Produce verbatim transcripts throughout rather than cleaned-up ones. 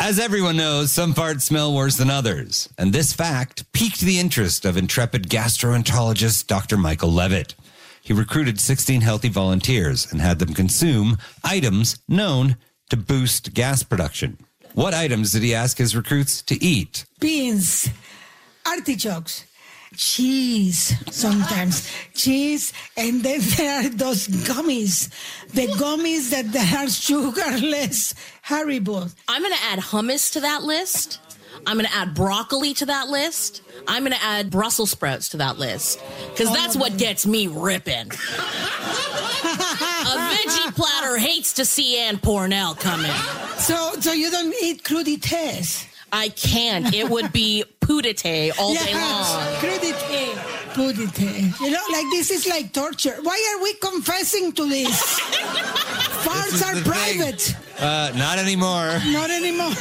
As everyone knows, some farts smell worse than others. And this fact piqued the interest of intrepid gastroenterologist Doctor Michael Levitt. He recruited sixteen healthy volunteers and had them consume items known to boost gas production. What items did he ask his recruits to eat? Beans, artichokes, cheese, sometimes cheese, and then there are those gummies, the gummies that there are sugarless Haribo. I'm going to add hummus to that list. I'm going to add broccoli to that list. I'm going to add Brussels sprouts to that list because oh, that's what gets me ripping. A veggie platter hates to see Ann Pornell come in. So, so you don't eat crudités? I can't. It would be pudité all yes, day long. Crudité. Pudité. You know, like this is like torture. Why are we confessing to this? Farts are private. Uh, not anymore. Not anymore.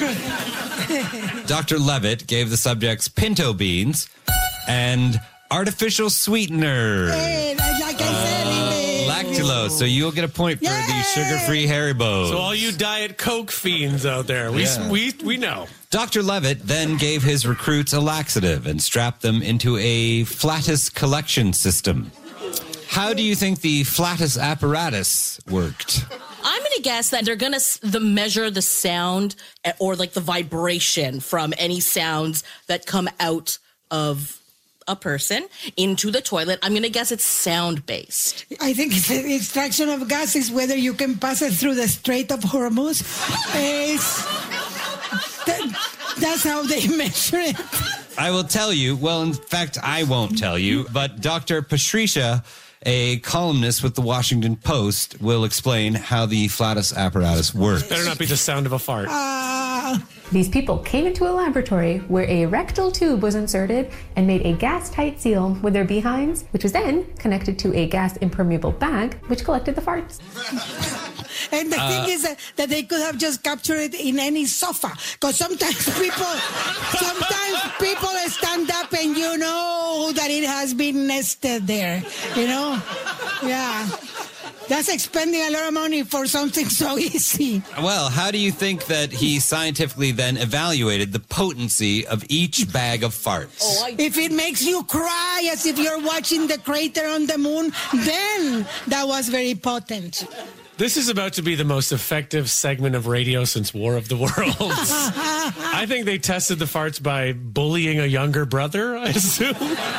Doctor Levitt gave the subjects pinto beans and artificial sweetener. Hey, like I said, uh, lactulose. So you'll get a point for Yay! the sugar-free Haribo. So all you Diet Coke fiends out there, we yeah. we we know. Doctor Levitt then gave his recruits a laxative and strapped them into a Flatus collection system. How do you think the Flatus apparatus worked? I'm going to guess that they're going to the measure the sound or like the vibration from any sounds that come out of a person into the toilet. I'm going to guess it's sound-based. I think it's the extraction of gas is whether you can pass it through the Strait of Hormuz. It's, that, that's how they measure it. I will tell you. Well, in fact, I won't tell you. But Doctor Patricia, a columnist with the Washington Post, will explain how the Flatus apparatus works. Better not be the sound of a fart. Uh, These people came into a laboratory where a rectal tube was inserted and made a gas-tight seal with their behinds, which was then connected to a gas-impermeable bag, which collected the farts. And the uh, thing is that, that they could have just captured it in any sofa. Because sometimes people, sometimes people stand up and you know that it has been nested there. You know? Yeah. That's expending a lot of money for something so easy. Well, how do you think that he scientifically then evaluated the potency of each bag of farts? Oh, I... If it makes you cry as if you're watching the crater on the moon, then that was very potent. This is about to be the most effective segment of radio since War of the Worlds. I think they tested the farts by bullying a younger brother, I assume.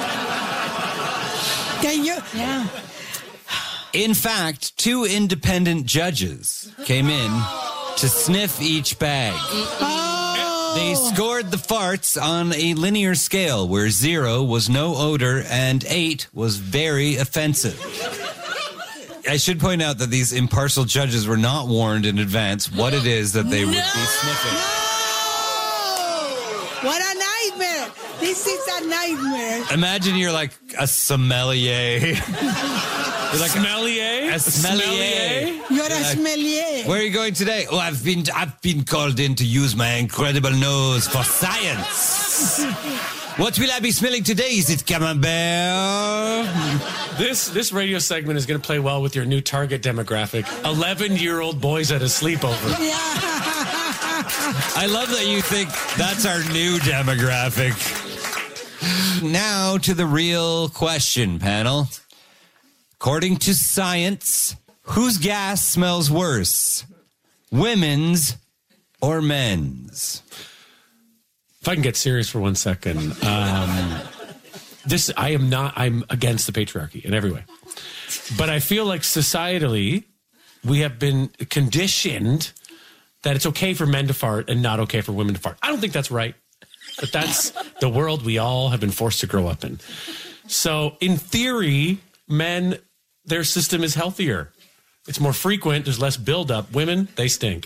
Can you? Yeah. In fact, two independent judges came in to sniff each bag. Oh. They scored the farts on a linear scale where zero was no odor and eight was very offensive. I should point out that these impartial judges were not warned in advance what it is that they no! would be sniffing. No! What a nightmare! This is a nightmare. Imagine you're like a sommelier. You're like sommelier? A, a sommelier. You're a sommelier. Where are you going today? Oh, I've been I've been called in to use my incredible nose for science. What will I be smelling today? Is it camembert? This this radio segment is going to play well with your new target demographic: eleven-year-old boys at a sleepover. Yeah. I love that you think that's our new demographic. Now to the real question, panel. According to science, whose gas smells worse? Women's or men's? If I can get serious for one second, um, this I am not. I'm against the patriarchy in every way, but I feel like societally we have been conditioned that it's okay for men to fart and not okay for women to fart. I don't think that's right, but that's the world we all have been forced to grow up in. So, in theory, men, their system is healthier. It's more frequent. There's less buildup. Women, they stink.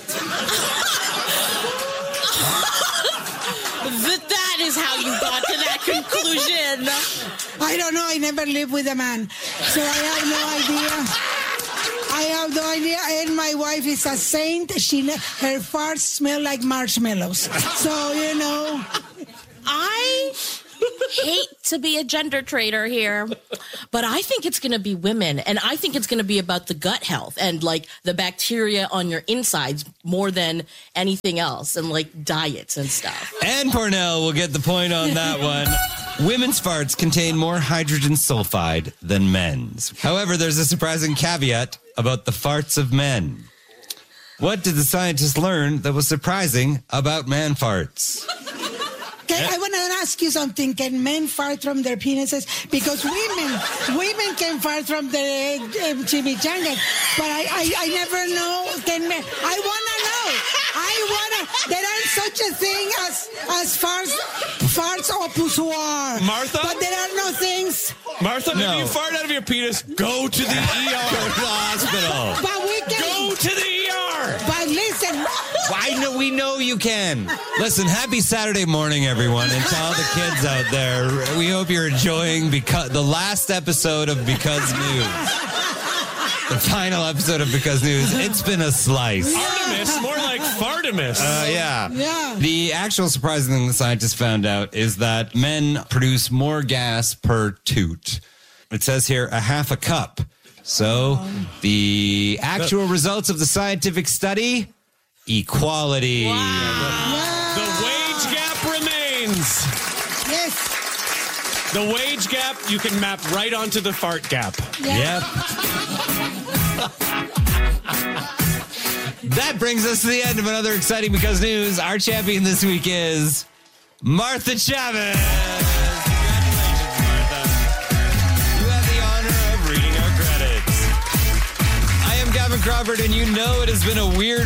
That is how you got to that conclusion. I don't know. I never lived with a man, so I have no idea. I have no idea. And my wife is a saint. She her farts smell like marshmallows. So you know, I hate to be a gender traitor here, but I think it's going to be women. And I think it's going to be about the gut health and like the bacteria on your insides more than anything else, and like diets and stuff. And Pornell will get the point on that one. Women's farts contain more hydrogen sulfide than men's. However, there's a surprising caveat about the farts of men. What did the scientists learn that was surprising about man farts? Okay, I want to ask you something. Can men fart from their penises? Because women, women can fart from their uh, chimichangas, but I, I, I never know. Can men? I want to know. I want to. There are such a thing as as farts, farts au poussoir. Martha? But there are no things. Martha, No. if you fart out of your penis, go to the E Go R. to the hospital. But we can. Go to the E R. But listen. I know, we know you can. Listen, happy Saturday morning, everyone. And to all the kids out there, we hope you're enjoying because the last episode of Because News. The final episode of Because News. It's been a slice. Artemis, more like Fartimus. Uh, yeah. Yeah. The actual surprising thing the scientists found out is that men produce more gas per toot. It says here a half a cup. So the actual results of the scientific study, equality. The wage gap remains. Yes. The wage gap you can map right onto the fart gap. Yep. That brings us to the end of another exciting Because News. Our champion this week is Martha Chavez. Congratulations, Martha. You have the honor of reading our credits. I am Gavin Crawford, and you know it has been a weird